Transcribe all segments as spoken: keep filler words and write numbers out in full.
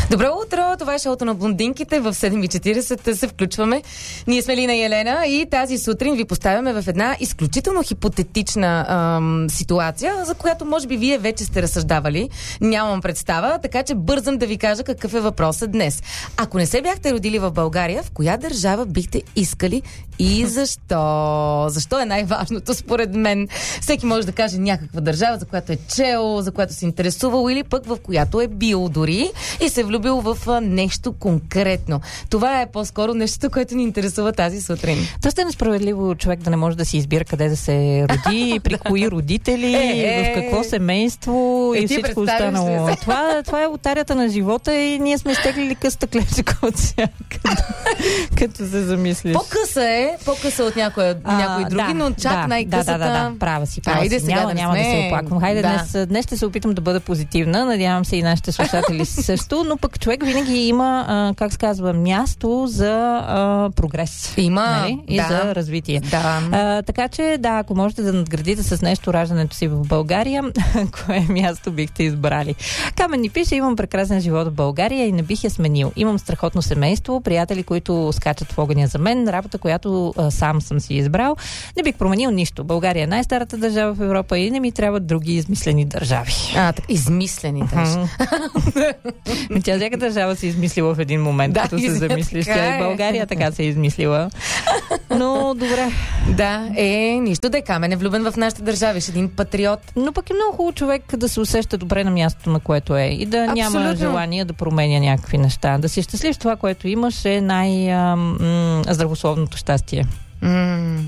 Добро утро, това е шоуто на блондинките. В седем и четирийсет се включваме. Ние сме Лина и Елена и тази сутрин ви поставяме в една изключително хипотетична ам, ситуация, за която може би вие вече сте разсъждавали. Нямам представа, така че бързам да ви кажа какъв е въпросът днес. Ако не се бяхте родили в България, в коя държава бихте искали и защо? Защо е най-важното според мен? Всеки може да каже някаква държава, за която е чел, за която се интересувал или пък в която е бил дори и се влюбил в нещо конкретно. Това е по-скоро нещото, което ни интересува тази сутрин. Доста е несправедливо човек да не може да си избира къде да се роди, при кои родители, е, е, в какво семейство е, и всичко останало. Това, това е лотарията на живота и ние сме изтеглили къста клечка от всякъде, като се замислиш. По-къса е, по-къса от някои, някои други, да, но чак да, най-късата... Да, да, да, да, права си. Права Хайде, си. Сега Няма, да няма сме... да се оплаквам. Хайде, да. днес, днес ще се опитам да бъда позитивна. Надявам се и нашите слушатели също, но пък човек винаги има, а, как се казва, място за а, прогрес. Има, нали? И да. за развитие. Да. А, така че, да, ако можете да надградите с нещо раждането си в България, кое място бихте избрали? Камен ни пише: имам прекрасен живот в България и не бих я сменил. Имам страхотно семейство, приятели, които скачат в огъня за мен, работа, която а, сам съм си избрал. Не бих променил нищо. България е най-старата държава в Европа и не ми трябват други измислени държави. А, так, измислени държави. Тя всяка държава се измислила в един момент, да, като се замислиш. Тя и България така се е измислила. Но добре. Да, е, нищо да е. Камен е влюбен в нашата държава. Ще един патриот. Но пък е много хубаво човек да се усеща добре на мястото, на което е. И да Абсолютно. няма желание да променя някакви неща. Да си щастлив в това, което имаш, е най-здравословното щастие. М-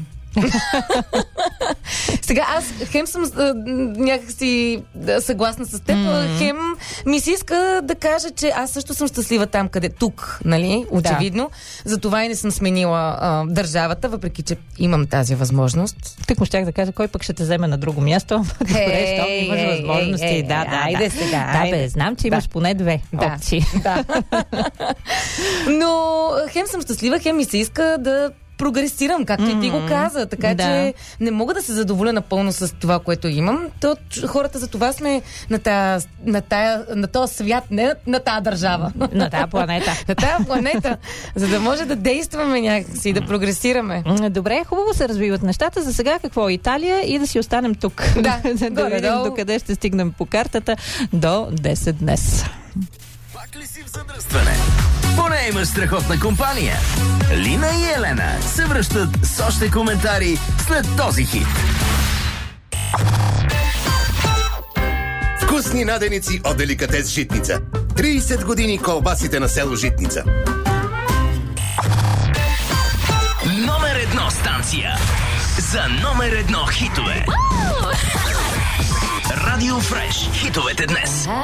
Сега аз хем съм а, някакси да, съгласна с теб, mm-hmm. хем ми се иска да кажа, че аз също съм щастлива там, къде тук, нали, очевидно. Да. Затова и не съм сменила а, държавата, въпреки че имам тази възможност. Тък му щях да кажа, кой пък ще те вземе на друго място. Добре, щом имаш възможности. Ей, да, да, айде да. сега. Да, бе, знам, че имаш да. поне две да. опции. Да. Но хем съм щастлива, хем ми се иска да прогресирам, както mm-hmm. и ти го каза. Така да. Че не мога да се задоволя напълно с това, което имам. То, хората за това сме на, тая, на, тая, на този свят, не на тая държава. На тая планета. На тая планета. За да може да действаме някакси и да прогресираме. Добре, хубаво се развиват нещата. За сега какво е Италия и да си останем тук. Да, да, да видим докъде ще стигнем по картата до десет днес. Пак ли си в задръстване? Поне имаш страхотна компания. Лина и Елена се връщат с още коментари след този хит. Вкусни наденици от Деликатес Житница. трийсет години колбасите на село Житница. Номер едно станция за номер едно хитове. Радио Фреш. Хитовете днес.